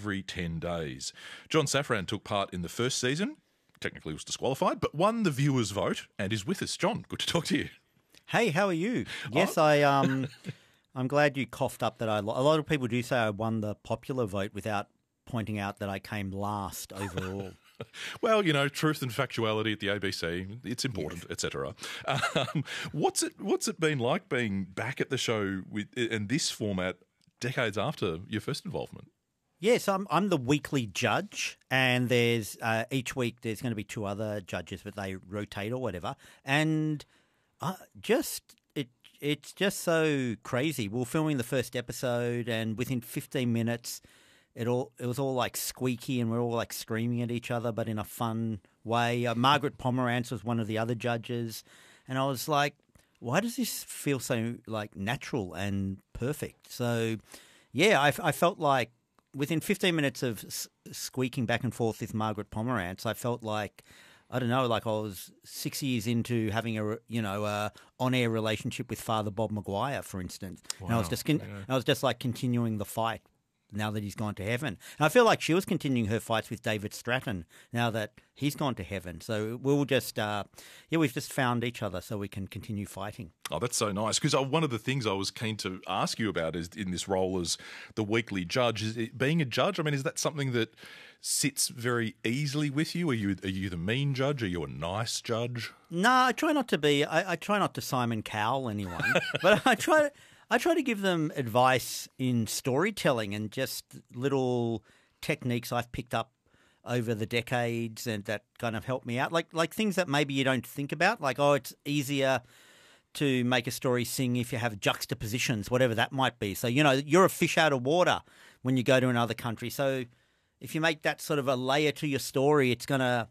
every 10 days. John Safran took part in the first season, technically was disqualified, but won the viewers' vote and is with us. John, good to talk to you. Hey, how are you? Yes, I'm glad you coughed up that a lot of people do say I won the popular vote without pointing out that I came last overall. Well, truth and factuality at the ABC, it's important, etc. What's it been like being back at the show in this format decades after your first involvement? Yes, I'm the weekly judge, and there's each week there's going to be two other judges, but they rotate or whatever. And it's just so crazy. We were filming the first episode, and within 15 minutes, it was all like squeaky, and we're all like screaming at each other, but in a fun way. Margaret Pomerantz was one of the other judges, and I was like, why does this feel so like natural and perfect? So, yeah, I felt like within 15 minutes of squeaking back and forth with Margaret Pomerantz, I felt like, I don't know, like I was 6 years into having a on-air relationship with Father Bob Maguire, for instance. Wow. And I was just like continuing the fight now that he's gone to heaven. And I feel like she was continuing her fights with David Stratton now that he's gone to heaven. So we'll just, we've just found each other so we can continue fighting. Oh, that's so nice. Because one of the things I was keen to ask you about is in this role as the weekly judge, being a judge, I mean, is that something that sits very easily with you? Are you the mean judge? Are you a nice judge? No, I try not to be. I try not to Simon Cowell anyone, but I try to give them advice in storytelling and just little techniques I've picked up over the decades and that kind of help me out. Like things that maybe you don't think about, like, it's easier to make a story sing if you have juxtapositions, whatever that might be. So, you're a fish out of water when you go to another country. So if you make that sort of a layer to your story, it's going to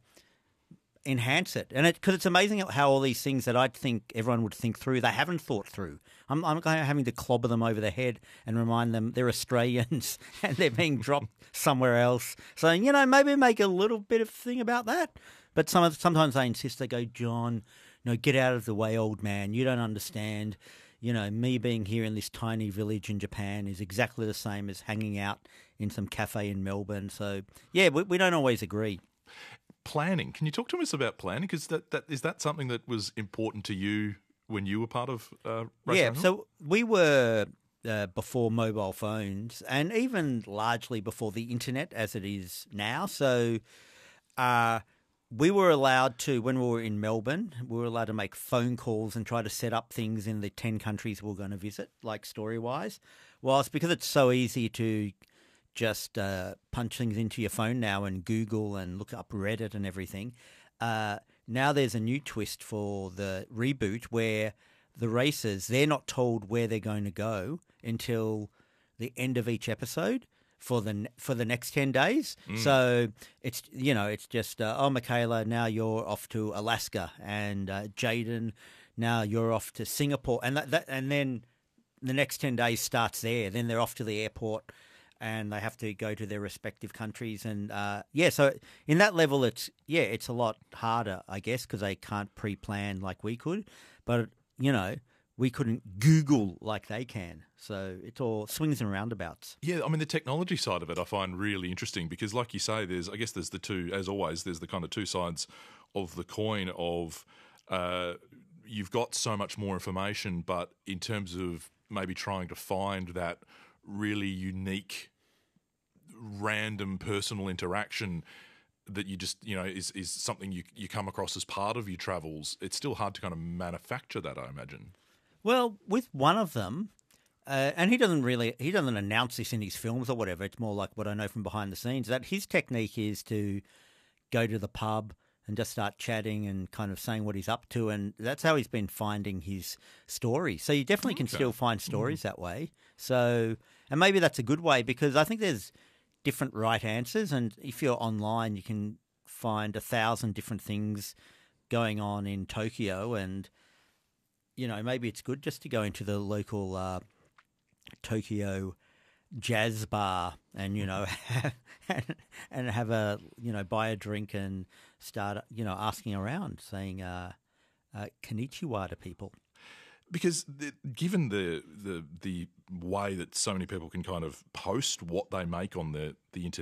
enhance it. And because it's amazing how all these things that I'd think everyone would think through, they haven't thought through. I'm kind of having to clobber them over the head and remind them they're Australians and they're being dropped somewhere else. So, maybe make a little bit of thing about that. But sometimes they insist. They go, John, no, get out of the way, old man. You don't understand. Me being here in this tiny village in Japan is exactly the same as hanging out in some cafe in Melbourne. So, yeah, we don't always agree. Planning. Can you talk to us about planning? Because is that something that was important to you when you were part of Yeah, so we were before mobile phones and even largely before the internet as it is now. So we were allowed to, when we were in Melbourne, we were allowed to make phone calls and try to set up things in the 10 countries we were going to visit, like story-wise. Whilst because it's so easy to just punch things into your phone now and Google and look up Reddit and everything. Now there's a new twist for the reboot where the racers, they're not told where they're going to go until the end of each episode for the next 10 days. So it's just Michaela, now you're off to Alaska, and Jaden, now you're off to Singapore, and and then the next 10 days starts there. Then they're off to the airport and they have to go to their respective countries. And so in that level, it's a lot harder, I guess, because they can't pre-plan like we could. But, we couldn't Google like they can. So it's all swings and roundabouts. Yeah, I mean, the technology side of it I find really interesting because, like you say, there's the two, as always, there's the kind of two sides of the coin of you've got so much more information, but in terms of maybe trying to find that really unique, random personal interaction that you just, is something you come across as part of your travels, it's still hard to kind of manufacture that, I imagine. Well, with one of them, and he doesn't announce this in his films or whatever, it's more like what I know from behind the scenes, that his technique is to go to the pub and just start chatting and kind of saying what he's up to, and that's how he's been finding his stories. So you definitely can still find stories that way. So, and maybe that's a good way because I think there's different right answers, and if you're online, you can find 1,000 different things going on in Tokyo, and maybe it's good just to go into the local Tokyo jazz bar and and have a buy a drink and start asking around, saying konnichiwa to people. Because given the way that so many people can kind of post what they make on the internet.